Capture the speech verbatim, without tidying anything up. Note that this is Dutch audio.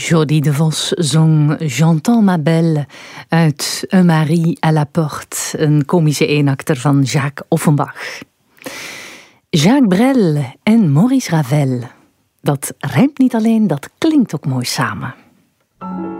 Jody de Vos zong J'entends ma belle uit Un mari à la porte, een komische eenakter van Jacques Offenbach. Jacques Brel en Maurice Ravel. Dat rijmt niet alleen, dat klinkt ook mooi samen.